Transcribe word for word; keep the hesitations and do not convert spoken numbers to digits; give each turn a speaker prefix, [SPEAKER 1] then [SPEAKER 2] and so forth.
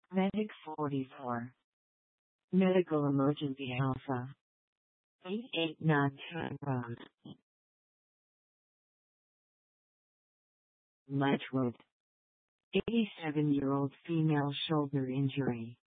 [SPEAKER 1] Medic forty-four. Medical Emergency Alpha. eight eight nine ten Road. Ledgewood. eighty-seven-year-old female shoulder injury.